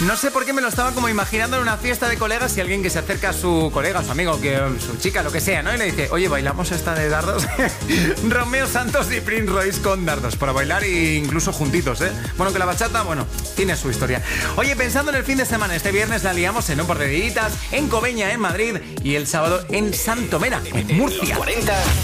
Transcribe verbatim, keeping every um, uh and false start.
No sé por qué me lo estaba como imaginando en una fiesta de colegas y alguien que se acerca a su colega, a su amigo, que su chica, lo que sea, ¿no? Y le dice, oye, ¿bailamos esta de dardos? Romeo Santos y Prince Royce con dardos, para bailar e incluso juntitos, ¿eh? Bueno, que la bachata, bueno, tiene su historia. Oye, pensando en el fin de semana, este viernes la liamos en un par de días, en Cobeña, en Madrid, y el sábado en Santomera, en Murcia. cuarenta